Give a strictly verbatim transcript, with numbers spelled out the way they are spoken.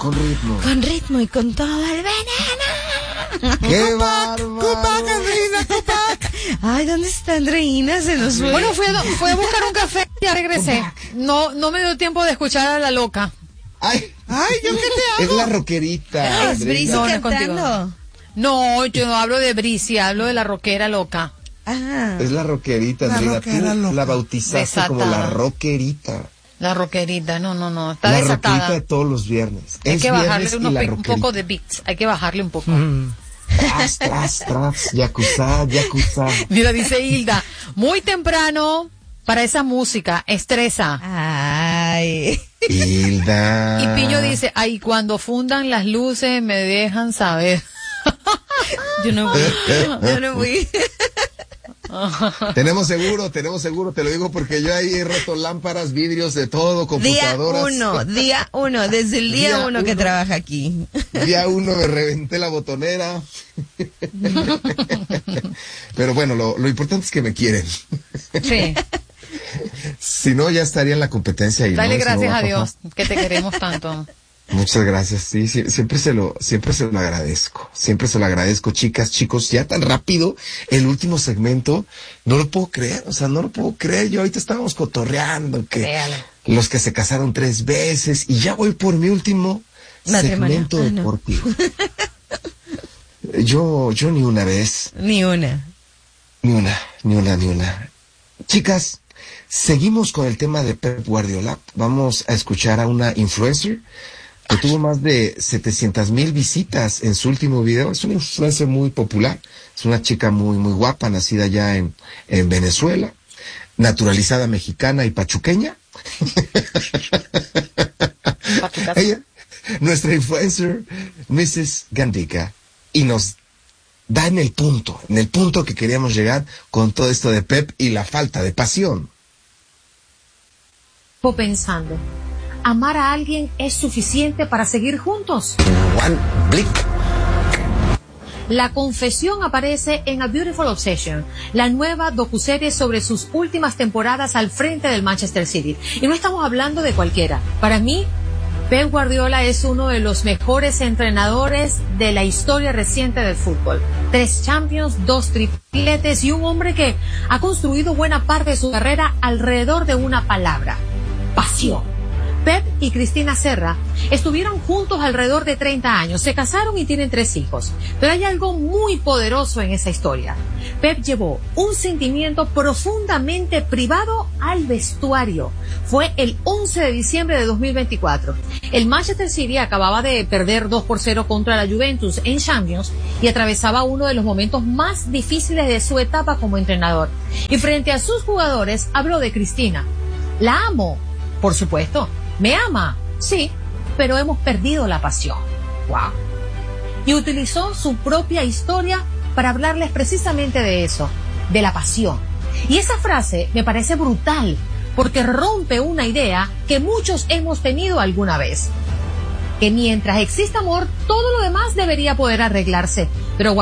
con ritmo. Con ritmo y con todo el veneno. ¡Qué bárbaro! ¡Cupac, Andreina, Cupac! Ay, ¿dónde está Andreina? Se nos fue. Bueno, fui a, fui a buscar un café y ya regresé. No, no me dio tiempo de escuchar a la loca. Ay, Ay, ¿yo qué te hago? es la rockerita. Es Brisi No, no es cantando. No, yo no hablo de Brisi, hablo de la rockera loca. Ah. Es la rockerita, La Andreina. rockera Tú loca. la bautizaste Desatada. como la rockerita. La rockerita, no, no, no, está La rockerita de desatada. todos los viernes. Hay Es que bajarle viernes y unos la pi- un rockerita. poco de beats, hay que bajarle un poco. Tras, tras, tras, yakuza, yakuza. Mira, dice Hilda, muy temprano para esa música, estresa. Ay. Hilda. Y Piño dice, ay, cuando fundan las luces me dejan saber. Yo no voy. Yo no voy. Tenemos seguro, tenemos seguro, te lo digo porque yo ahí he roto lámparas, vidrios de todo, Día computadoras. uno, día uno, desde el día, Día uno que uno. trabaja aquí. Día uno me reventé la botonera. Pero bueno, lo, lo importante es que me quieren. Sí, Si no, ya estaría en la competencia. Y dale no, eso no gracias va a Dios pasar. que te queremos tanto. Muchas gracias, sí, sí, siempre se lo, siempre se lo agradezco, siempre se lo agradezco, chicas, chicos, ya tan rápido, el último segmento, no lo puedo creer, o sea, no lo puedo creer, yo ahorita estábamos cotorreando, que Créalo. los que se casaron tres veces, y ya voy por mi último Matrimonio. segmento Ah, no. deportivo. Yo, yo ni una vez, Ni una. ni una, ni una, ni una. Chicas, seguimos con el tema de Pep Guardiola, vamos a escuchar a una influencer que tuvo más de setecientas mil visitas en su último video. Es una influencer muy popular. Es una chica muy, muy guapa, nacida ya en, en Venezuela, naturalizada mexicana y pachuqueña. Ella, nuestra influencer, missus Gandica, y nos da en el punto, en el punto que queríamos llegar con todo esto de Pep y la falta de pasión. Pensando, ¿amar a alguien es suficiente para seguir juntos? One Blick. La confesión aparece en A Beautiful Obsession, la nueva docuserie sobre sus últimas temporadas al frente del Manchester City. Y no estamos hablando de cualquiera. Para mí, Pep Guardiola es uno de los mejores entrenadores de la historia reciente del fútbol. Tres Champions, dos tripletes y un hombre que ha construido buena parte de su carrera alrededor de una palabra: pasión. Pep y Cristina Serra estuvieron juntos alrededor de treinta años, se casaron y tienen tres hijos. Pero hay algo muy poderoso en esa historia. Pep llevó un sentimiento profundamente privado al vestuario. Fue el once de diciembre de dos mil veinticuatro. El Manchester City acababa de perder dos por cero contra la Juventus en Champions y atravesaba uno de los momentos más difíciles de su etapa como entrenador. Y frente a sus jugadores habló de Cristina. La amo, por supuesto. ¿Me ama? Sí, pero hemos perdido la pasión. Wow. Y utilizó su propia historia para hablarles precisamente de eso, de la pasión. Y esa frase me parece brutal, porque rompe una idea que muchos hemos tenido alguna vez. Que mientras exista amor, todo lo demás debería poder arreglarse.